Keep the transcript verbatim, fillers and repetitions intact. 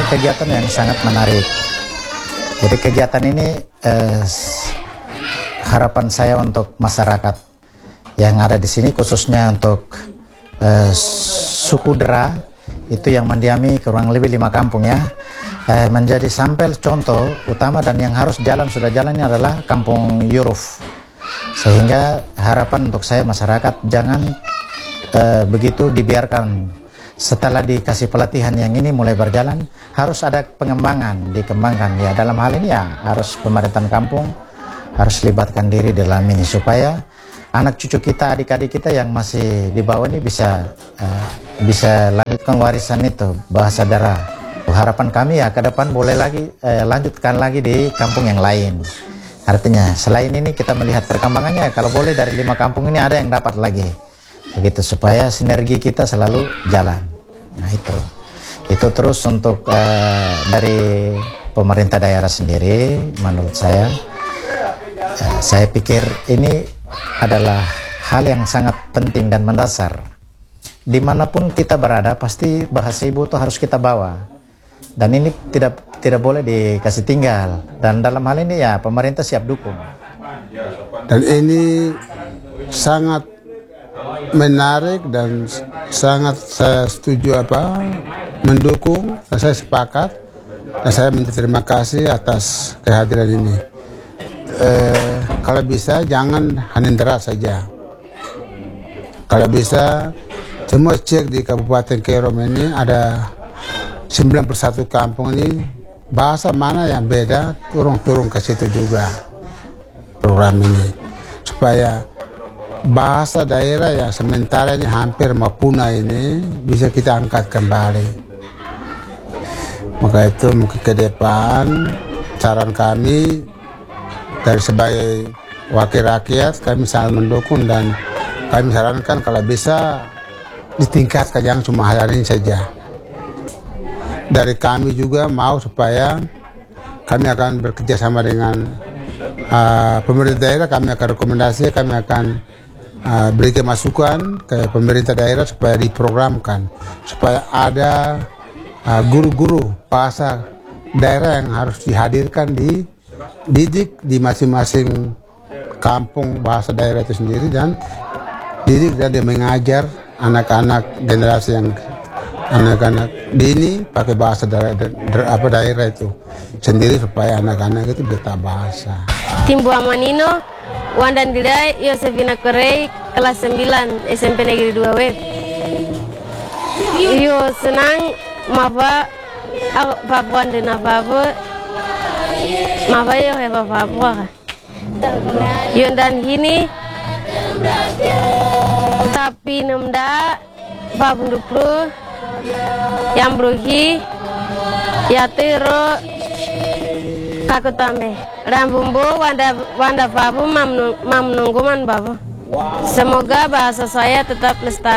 kegiatan yang sangat menarik. Jadi kegiatan ini eh, harapan saya untuk masyarakat yang ada di sini, khususnya untuk eh, suku Dera, itu yang mendiami kurang lebih lima kampung ya, eh, menjadi sampel contoh utama, dan yang harus jalan sudah jalannya adalah Kampung Yuruf. Sehingga harapan untuk saya masyarakat jangan eh, begitu dibiarkan. Setelah dikasih pelatihan yang ini mulai berjalan, harus ada pengembangan, dikembangkan ya. Dalam hal ini ya harus pemerintahan kampung harus libatkan diri dalam ini supaya anak cucu kita, adik-adik kita yang masih di bawah ini bisa uh, bisa lanjutkan warisan itu bahasa Dera. Harapan kami ya ke depan boleh lagi uh, lanjutkan lagi di kampung yang lain. Artinya selain ini kita melihat perkembangannya, kalau boleh dari lima kampung ini ada yang dapat lagi. Begitu supaya sinergi kita selalu jalan. Nah itu itu terus untuk uh, dari pemerintah daerah sendiri, menurut saya uh, saya pikir ini adalah hal yang sangat penting dan mendasar. Dimanapun kita berada pasti bahasa ibu itu harus kita bawa, dan ini tidak tidak boleh dikasih tinggal, dan dalam hal ini ya pemerintah siap dukung. Dan ini sangat menarik dan sangat saya setuju apa mendukung, dan saya sepakat, dan saya minta terima kasih atas kehadiran ini. Eh, kalau bisa jangan hanya Dera saja, kalau bisa semua cek di Kabupaten Kerom ini ada sembilan puluh satu kampung ini, bahasa mana yang beda turun-turun ke situ juga program ini, supaya bahasa daerah yang sementara ini hampir mau punah ini bisa kita angkat kembali. Maka itu mungkin ke depan saran kami dari sebagai wakil rakyat, kami sangat mendukung, dan kami sarankan kalau bisa ditingkatkan, jangan cuma hari ini saja. Dari kami juga mau supaya kami akan bekerja sama dengan uh, pemerintah daerah, kami akan rekomendasi, kami akan Uh, berikan masukan ke pemerintah daerah supaya diprogramkan, supaya ada guru-guru uh, bahasa daerah yang harus dihadirkan di didik di masing-masing kampung bahasa daerah itu sendiri, dan didik dan dia mengajar anak-anak generasi yang anak-anak dini pakai bahasa daerah, apa daerah itu sendiri, supaya anak-anak itu bisa bahasa. Timbu Amanino, Wandan Didai, Yosefina Korei, kelas sembilan S M P Negeri dua W. Yo senang maba Papua dan apa-apa, maba yo he Papua. Yo dan ini tapi nemda babunduplu yang beruhi ya tero kaku tambe rambumbu wanda wanda babu mam mam nungguman babu. Semoga bahasa saya tetap lestari.